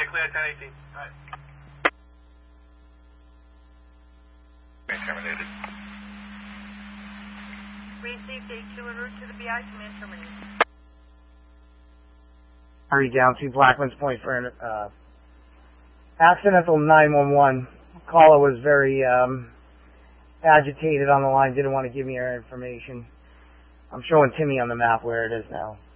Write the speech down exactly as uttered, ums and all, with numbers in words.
clear ten eighteen. Alright. Terminated. Received eight two en route to the B I. Command terminated. Hurry down to Blackman's Point for an uh, accidental nine one one. Caller was very um, agitated on the line, didn't want to give me her information. I'm showing Timmy on the map where it is now.